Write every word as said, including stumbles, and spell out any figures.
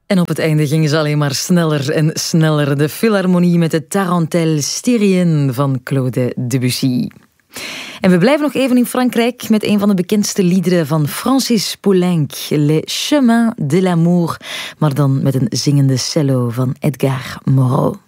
En op het einde gingen ze alleen maar sneller en sneller. De Philharmonie met de Tarentelle Styrienne van Claude Debussy. En we blijven nog even in Frankrijk met een van de bekendste liederen van Francis Poulenc, Les Chemins de l'amour, maar dan met een zingende cello van Edgar Moreau.